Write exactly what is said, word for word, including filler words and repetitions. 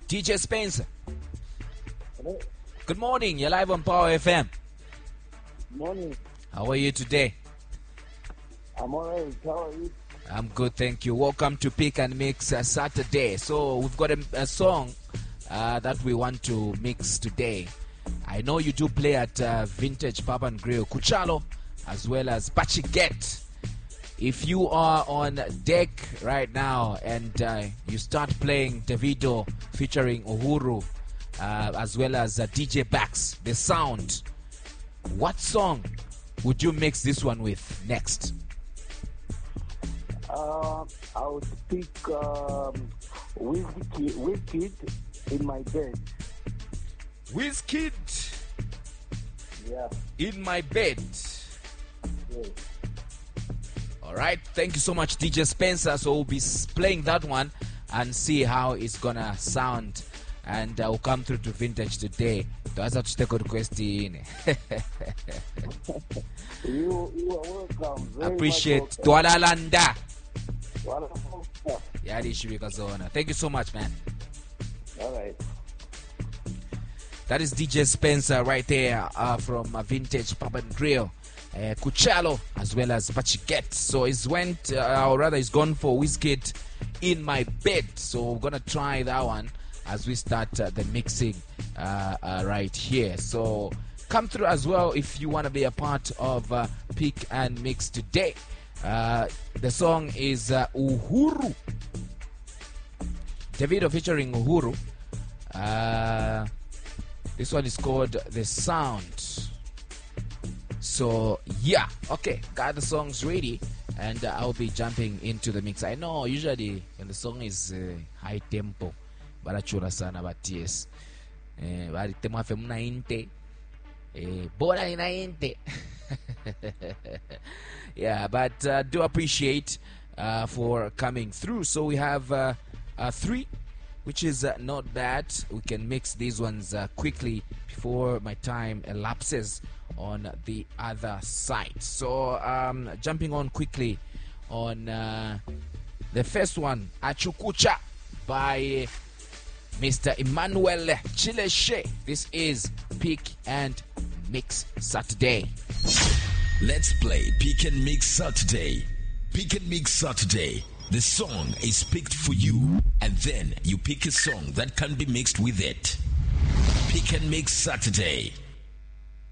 D J Spencer. Hello. Good morning. You're live on Power F M. Morning. How are you today? I'm alright. How are you? I'm good, thank you. Welcome to Pick and Mix uh, Saturday. So we've got a, a song uh, that we want to mix today. I know you do play at uh, Vintage Pub and Grill, Kuchalo, as well as Pachiget. If you are on deck right now and uh, you start playing Davido featuring Uhuru, uh, as well as uh, D J Bax, The Sound, what song would you mix this one with next? Uh, I would pick um, Wizkid, Wizkid in my bed. Wizkid Yeah. in my bed. Yes. All right, thank you so much, D J Spencer. So we'll be playing that one and see how it's gonna sound. And uh, we'll come through to Vintage today. That's how to take a request in. You, you are welcome. Very Appreciate much Dwalalanda. welcome. Yadi Shibika Zona. Thank you so much, man. All right. That is D J Spencer right there uh, from uh, Vintage Pub and Grill, uh, Kuchalo, as well as Pachiget. So it's went, uh, or rather, it's gone for Wizkid in my bed. So we're gonna try that one as we start uh, the mixing uh, uh, right here. So come through as well if you want to be a part of uh, Pick and Mix today. Uh, the song is uh, Uhuru. Davido featuring Uhuru. Uh, this one is called The Sound. So yeah, okay, got the songs ready, and uh, I'll be jumping into the mix. I know usually when the song is uh, high tempo, barachura sana but yes, eh, bari temo hafe ninety, eh, bora ni ninety. Yeah, but uh, do appreciate uh, for coming through. So we have uh, uh, three, which is uh, not bad. We can mix these ones uh, quickly before my time elapses on the other side. So um, jumping on quickly on uh, the first one, Achukucha by Mister Emmanuel Chileshe. This is Pick and Mix Saturday. Let's play Pick and Mix Saturday. Pick and Mix Saturday. The song is picked for you, and then you pick a song that can be mixed with it. Pick and Mix Saturday.